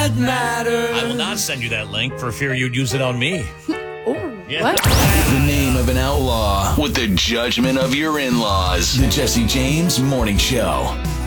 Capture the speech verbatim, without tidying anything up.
that matters. I will not send you that link for fear you'd use it on me. Oh, Yeah. what? The name of an outlaw with the judgment of your in-laws. The Jesse James Morning Show.